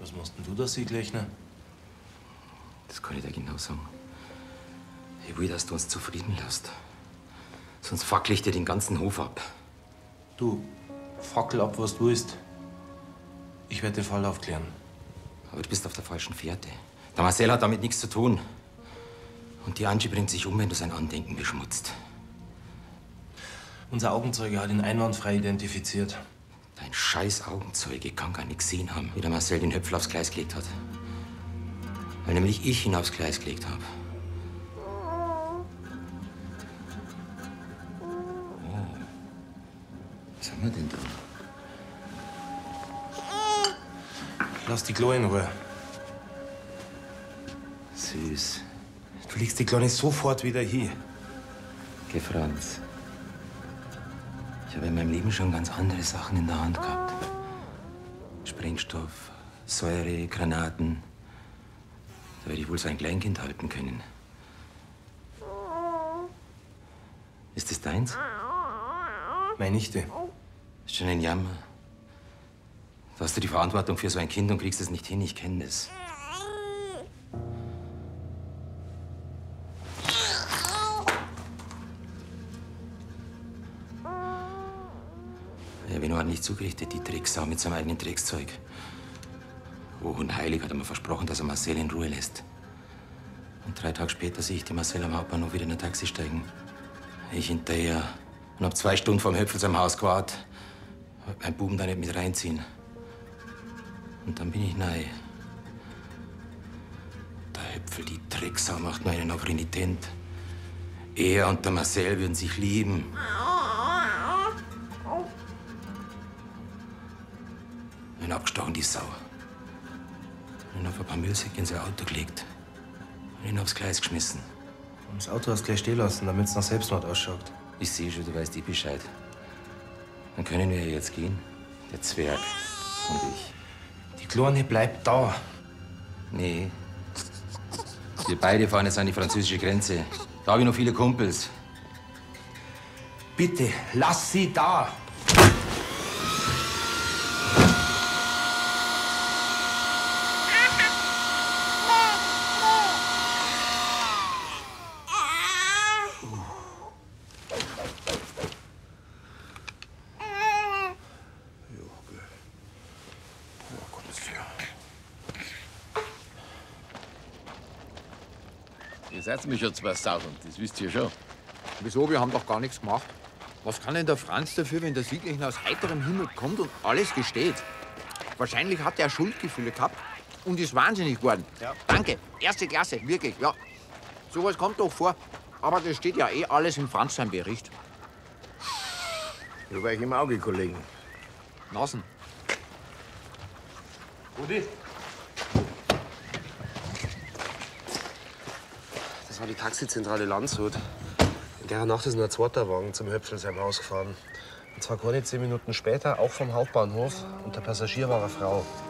Was machst denn du da, Sieglechner? Das kann ich dir genau sagen. Ich will, dass du uns zufrieden lässt. Sonst fackel ich dir den ganzen Hof ab. Du, fackel ab, was du willst. Ich werde den Fall aufklären. Aber du bist auf der falschen Fährte. Der Marcel hat damit nichts zu tun. Und die Angie bringt sich um, wenn du sein Andenken beschmutzt. Unser Augenzeuge hat ihn einwandfrei identifiziert. Dein scheiß Augenzeuge kann gar nicht gesehen haben, wie der Marcel den Höpfel aufs Gleis gelegt hat. Weil nämlich ich ihn aufs Gleis gelegt habe. Oh. Was haben wir denn da? Lass die Klo in Ruhe. Süß. Du legst die Kleine sofort wieder hier. Geh, Franz. Ich habe in meinem Leben schon ganz andere Sachen in der Hand gehabt. Sprengstoff, Säure, Granaten. Da werde ich wohl so ein Kleinkind halten können. Ist das deins? Meine Nichte. Ist schon ein Jammer. Da hast du die Verantwortung für so ein Kind und kriegst es nicht hin. Ich kenne das. Ja, wenn er nicht zugerichtet, die Drecksau mit seinem eigenen Dreckszeug. Oh, und heilig hat er mir versprochen, dass er Marcel in Ruhe lässt. Und 3 Tage später sehe ich die Marcel am Hauptbahnhof wieder in ein Taxi steigen. Ich hinterher und hab 2 Stunden vorm Höpfel seinem Haus gewartet. Wollte meinen Buben da nicht mit reinziehen. Und dann bin ich nahe. Der Höpfel, die Drecksau, macht nur einen auf renitent. Er und der Marcel würden sich lieben. Ihn abgestochen, die Sau. Und ihn auf ein paar Müllsäcke in sein Auto gelegt. Und ihn aufs Gleis geschmissen. Und das Auto hast du gleich stehen lassen, damit es nach Selbstmord ausschaut. Ich sehe schon, du weißt eh Bescheid. Dann können wir jetzt gehen. Der Zwerg und ich. Die Kleine bleibt da. Nee. Wir beide fahren jetzt an die französische Grenze. Da habe ich noch viele Kumpels. Bitte, lass sie da. Ihr seid mir schon 2000, das wisst ihr schon. Wieso? Wir haben doch gar nichts gemacht. Was kann denn der Franz dafür, wenn der Sieglechner aus heiterem Himmel kommt und alles gesteht? Wahrscheinlich hat er Schuldgefühle gehabt und ist wahnsinnig geworden. Ja. Danke, erste Klasse, wirklich, ja. Sowas kommt doch vor. Aber das steht ja eh alles im Franz seinem Bericht. Über euch im Auge, Kollegen. Nasen. Rudi? Das war die Taxizentrale Landshut. In der Nacht ist ein zweiter Wagen zum Höpfel seinem Haus gefahren. Und zwar keine 10 Minuten später, auch vom Hauptbahnhof. Und der Passagier war eine Frau.